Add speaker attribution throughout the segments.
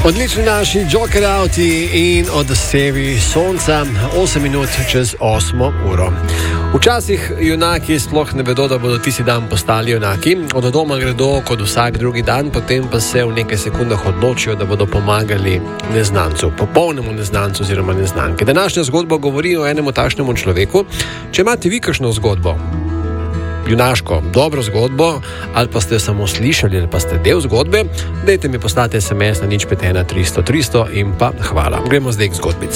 Speaker 1: Odlični naši Joker Auti in odsevi sonca, 8 minut čez 8 uro. Včasih junaki sploh ne vedo, da bodo tisti dan postali junaki. Od doma gredo kot vsak drugi dan, potem pa se v nekaj sekundah odločijo, da bodo pomagali neznancu, popolnemu neznancu oziroma neznanke. Današnja zgodba govori o enemu takšnemu človeku. Če imate vi kakšno zgodbo, junaško, dobro zgodbo, ali pa ste samo slišali, ali pa ste del zgodbe, dajte mi poslati SMS na 051 300 300 in pa hvala. Gremo zdaj k zgodbici.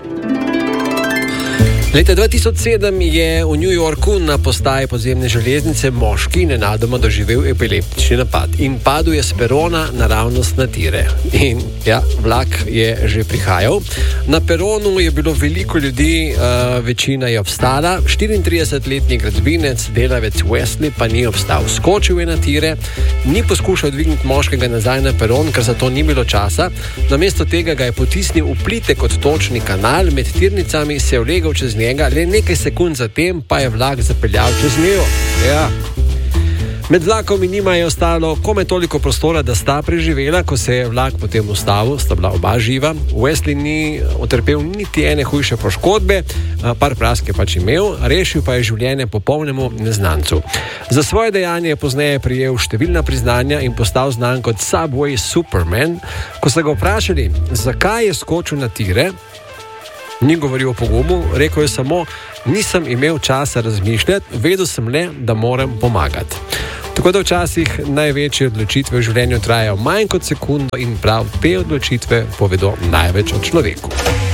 Speaker 1: Leta 2007 je v New Yorku na postaji podzemne železnice moški nenadoma doživel epileptični napad in padel je s perona naravnost na tire. In ja, vlak je že prihajal. Na peronu je bilo veliko ljudi, večina je obstala. 34-letni gradbinec, delavec Wesley, pa ni obstal. Skočil je na tire, ni poskušal dvigniti moškega nazaj na peron, ker za to ni bilo časa. Namesto tega ga je potisnil v plitek kot točni kanal, med tirnicami se je vlegel čez njega, le nekaj sekund zatem pa je vlak zapeljal čez njo. Ja. Med vlakom in njima je ostalo komaj toliko prostora, da sta preživela. Ko se je vlak potem ustavil, sta bila oba živa. Wesley ni utrpel niti ene hujše poškodbe, par prask je pač imel, rešil pa je življenje popolnemu neznancu. Za svoje dejanje je pozneje prijel številna priznanja in postal znan kot Subway Superman. Ko so ga vprašali, zakaj je skočil na tire, ni govoril o pogumu, rekel je samo: nisem imel časa razmišljati, vedel sem le, da moram pomagati. Tako da včasih največje odločitve v življenju trajajo manj kot sekundo in prav te odločitve povedo največ o človeku.